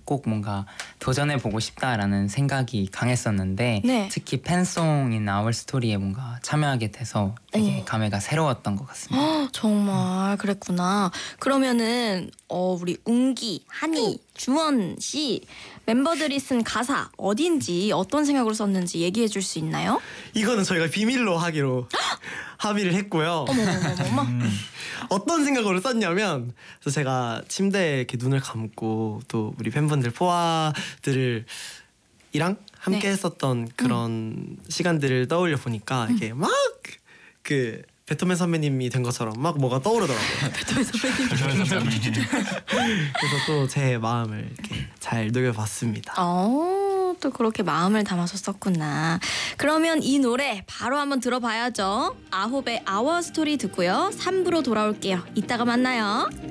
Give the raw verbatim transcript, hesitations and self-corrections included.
꼭 뭔가 도전해보고 싶다라는 생각이 강했었는데 네. 특히 팬송인 Our Story에 뭔가 참여하게 돼서 되게 어. 감회가 새로웠던 것 같습니다. 헉, 정말 그랬구나. 그러면은 어, 우리 웅기, 한이, 주원 씨 멤버들이 쓴 가사 어딘지 어떤 생각으로 썼는지 얘기해 줄 수 있나요? 이거는 저희가 비밀로 하기로 합의를 했고요. 어머머머머머. 어떤 생각으로 썼냐면 그래서 제가 침대에 이렇게 눈을 감고 또 우리 팬분들 포아들을 이랑 함께 네. 했었던 그런 음. 시간들을 떠올려 보니까 이게 막 그 베토벤 선배님이 된 것처럼 막 뭐가 떠오르더라고요. 베토벤 선배님. 그래서 또 제 마음을 이렇게 잘 녹여봤습니다. 어, 또 그렇게 마음을 담아서 썼구나. 그러면 이 노래 바로 한번 들어봐야죠. 아홉의 Our Story 듣고요. 삼 부로 돌아올게요. 이따가 만나요.